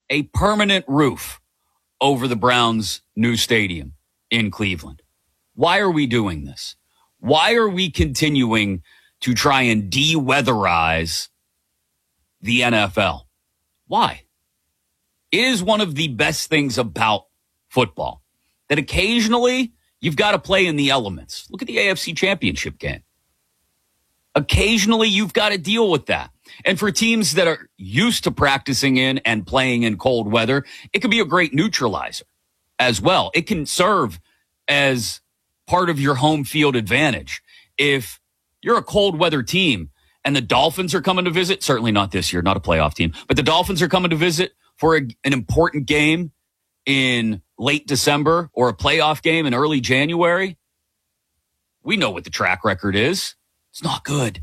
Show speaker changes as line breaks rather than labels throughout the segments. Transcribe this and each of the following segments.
a permanent roof over the Browns' new stadium in Cleveland. Why are we doing this? Why are we continuing to try and de-weatherize the NFL? Why? It is one of the best things about football that occasionally you've got to play in the elements. Look at the AFC Championship game. Occasionally you've got to deal with that. And for teams that are used to practicing in and playing in cold weather, it can be a great neutralizer as well. It can serve as part of your home field advantage. If you're a cold weather team and the Dolphins are coming to visit, certainly not this year, not a playoff team, but the Dolphins are coming to visit for an important game in late December or a playoff game in early January, we know what the track record is. It's not good.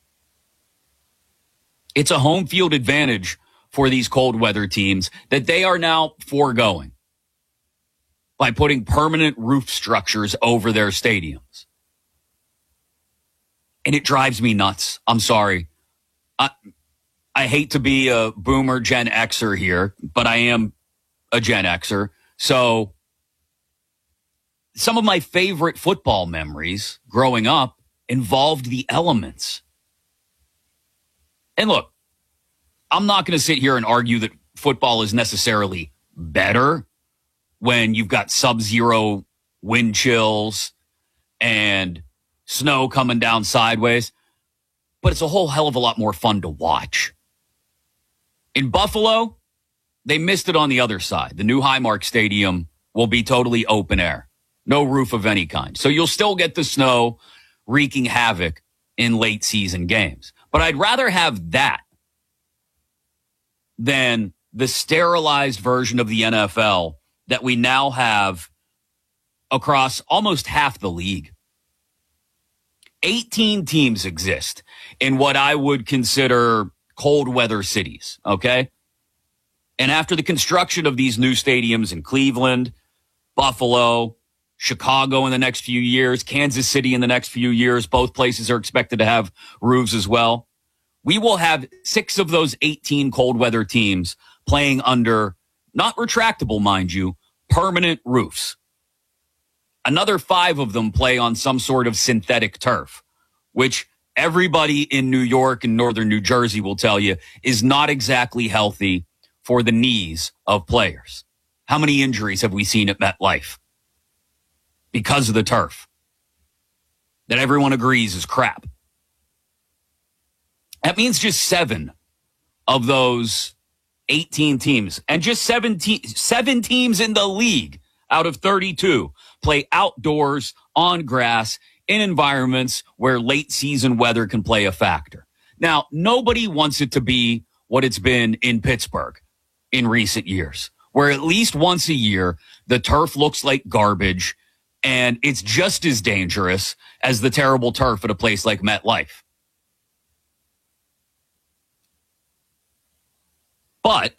It's a home field advantage for these cold weather teams that they are now foregoing by putting permanent roof structures over their stadiums. And it drives me nuts. I'm sorry. I hate to be a boomer Gen Xer here, but I am a Gen Xer. So some of my favorite football memories growing up involved the elements. And look, I'm not going to sit here and argue that football is necessarily better when you've got sub-zero wind chills and snow coming down sideways, but it's a whole hell of a lot more fun to watch. In Buffalo, they missed it on the other side. The new Highmark Stadium will be totally open air, no roof of any kind. So you'll still get the snow wreaking havoc in late season games. But I'd rather have that than the sterilized version of the NFL that we now have across almost half the league. 18 teams exist in what I would consider cold weather cities, okay? And after the construction of these new stadiums in Cleveland, Buffalo, Chicago in the next few years, Kansas City in the next few years, both places are expected to have roofs as well. We will have 6 of those 18 cold weather teams playing under, not retractable, mind you, permanent roofs. Another 5 of them play on some sort of synthetic turf, which everybody in New York and northern New Jersey will tell you is not exactly healthy for the knees of players. How many injuries have we seen at MetLife because of the turf that everyone agrees is crap? That means just 7 of those 18 teams and just 7 teams in the league out of 32 play outdoors on grass in environments where late season weather can play a factor. Now, nobody wants it to be what it's been in Pittsburgh in recent years, where at least once a year, the turf looks like garbage and it's just as dangerous as the terrible turf at a place like MetLife. But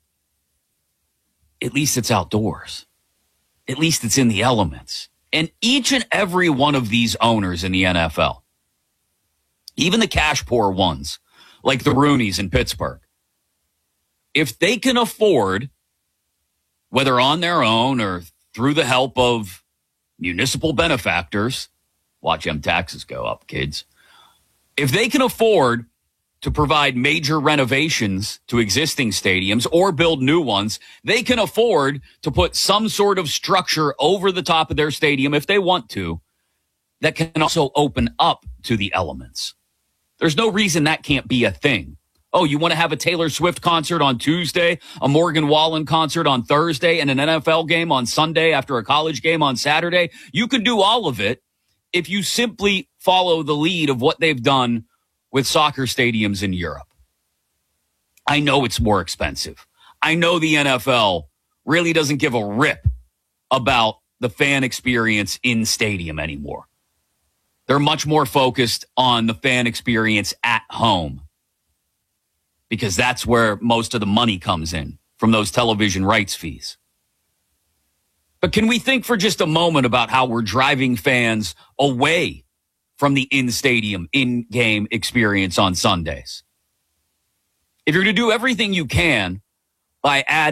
at least it's outdoors. At least it's in the elements. And each and every one of these owners in the NFL, even the cash poor ones, like the Rooneys in Pittsburgh, if they can afford, whether on their own or through the help of municipal benefactors, watch them taxes go up, kids. If they can afford to provide major renovations to existing stadiums or build new ones, they can afford to put some sort of structure over the top of their stadium if they want to, that can also open up to the elements. There's no reason that can't be a thing. Oh, you want to have a Taylor Swift concert on Tuesday, a Morgan Wallen concert on Thursday, and an NFL game on Sunday after a college game on Saturday? You can do all of it if you simply follow the lead of what they've done with soccer stadiums in Europe. I know it's more expensive. I know the NFL really doesn't give a rip about the fan experience in stadium anymore. They're much more focused on the fan experience at home because that's where most of the money comes in from those television rights fees. But can we think for just a moment about how we're driving fans away from the in-stadium, in-game experience on Sundays? If you're going to do everything you can by adding